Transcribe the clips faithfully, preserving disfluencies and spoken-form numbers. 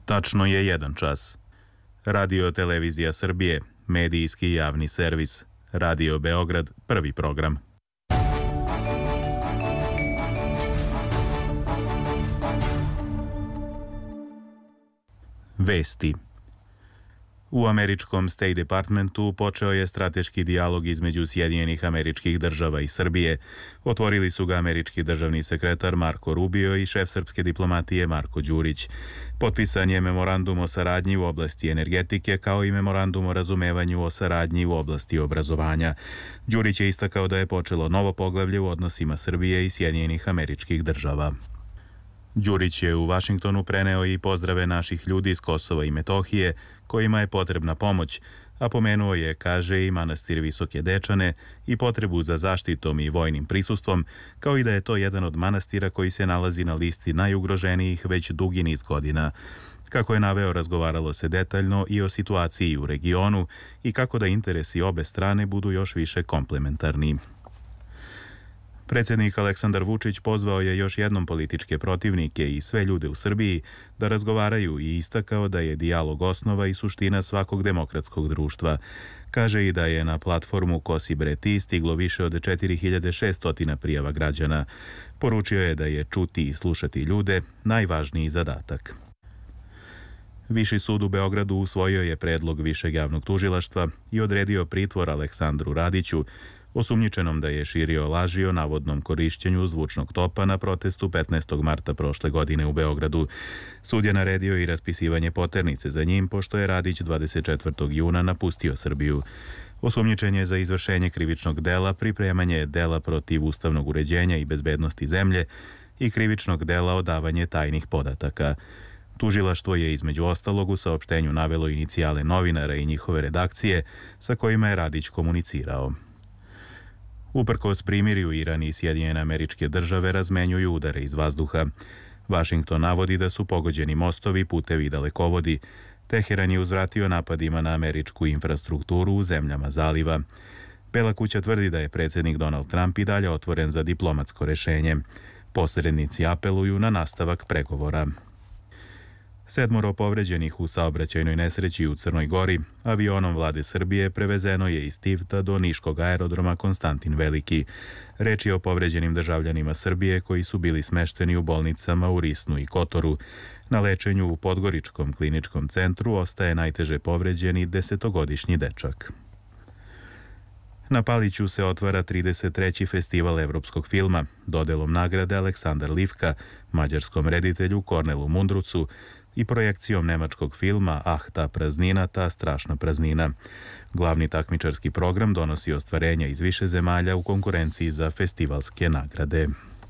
Tačno je jedan čas. Radio Televizija Srbije, medijski javni servis. Radio Beograd, prvi program. Vesti. U američkom State Departmentu počeo je strateški dijalog između Sjedinjenih Američkih Država i Srbije. Otvorili su ga američki državni sekretar Marko Rubio i šef srpske diplomatije Marko Đurić. Potpisan je memorandum o saradnji u oblasti energetike kao i memorandum o razumevanju o saradnji u oblasti obrazovanja. Đurić je istakao da je počelo novo poglavlje u odnosima Srbije i Sjedinjenih Američkih Država. Đurić je u Vašingtonu preneo i pozdrave naših ljudi iz Kosova i Metohije, kojima je potrebna pomoć, a pomenuo je, kaže, i manastir Visoke Dečane i potrebu za zaštitom i vojnim prisustvom, kao i da je to jedan od manastira koji se nalazi na listi najugroženijih već dugi niz godina. Kako je naveo, razgovaralo se detaljno i o situaciji u regionu i kako da interesi obe strane budu još više komplementarni. Predsjednik Aleksandar Vučić pozvao je još jednom političke protivnike i sve ljude u Srbiji da razgovaraju i istakao da je dijalog osnova i suština svakog demokratskog društva. Kaže i da je na platformu Ko si bre ti stiglo više od četiri hiljade šesto prijava građana. Poručio je da je čuti i slušati ljude najvažniji zadatak. Viši sud u Beogradu usvojio je predlog Višeg javnog tužilaštva i odredio pritvor Aleksandru Radiću, osumnjičenom da je širio laži o navodnom korišćenju zvučnog topa na protestu petnaestog marta prošle godine u Beogradu. Sud je naredio i raspisivanje poternice za njim, pošto je Radić dvadeset četvrtog juna napustio Srbiju. Osumnjičen je za izvršenje krivičnog dela, pripremanje dela protiv ustavnog uređenja i bezbednosti zemlje i krivičnog dela odavanje tajnih podataka. Tužilaštvo je između ostalog u saopštenju navelo inicijale novinara i njihove redakcije sa kojima je Radić komunicirao. Uprkos primirju, Iran i Sjedinjene Američke Države razmenjuju udare iz vazduha. Vašington navodi da su pogođeni mostovi, putevi i dalekovodi. Teheran je uzvratio napadima na američku infrastrukturu u zemljama zaliva. Bela kuća tvrdi da je predsjednik Donald Trump i dalje otvoren za diplomatsko rešenje. Posrednici apeluju na nastavak pregovora. Sedmoro povređenih u saobraćajnoj nesreći u Crnoj Gori avionom vlade Srbije prevezeno je iz Tivta do niškog aerodroma Konstantin Veliki. Reč je o povređenim državljanima Srbije koji su bili smešteni u bolnicama u Risnu i Kotoru. Na lečenju u Podgoričkom kliničkom centru ostaje najteže povređeni desetogodišnji dečak. Na Paliću se otvara trideset treći festival evropskog filma, dodelom nagrade Aleksandar Livka, mađarskom reditelju Kornelu Mundrucu, i projekcijom nemačkog filma Ah, ta praznina, ta strašna praznina. Glavni takmičarski program donosi ostvarenja iz više zemalja u konkurenciji za festivalske nagrade.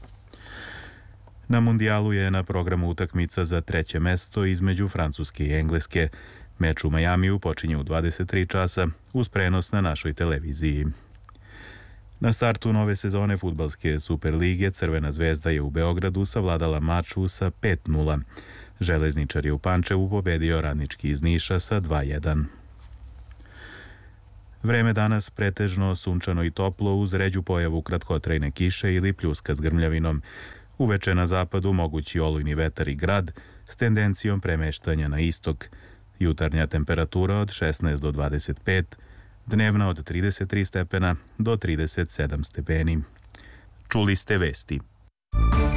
Na mundijalu je na programu utakmica za treće mesto između Francuske i Engleske. Meč u Majamiju počinje u dvadeset tri časa uz prenos na našoj televiziji. Na startu nove sezone fudbalske Superlige Crvena zvezda je u Beogradu savladala Mačvu sa pet nula. Železničar je u Pančevu pobedio Radnički iz Niša sa dva jedan. Vreme danas pretežno sunčano i toplo uz ređu pojavu kratkotrajne kiše ili pljuska s grmljavinom. Uveče na zapadu mogući olujni vetar i grad s tendencijom premeštanja na istok. Jutarnja temperatura od šesnaest do dvadeset pet, dnevna od trideset tri stepena do trideset sedam stepeni. Čuli ste vesti.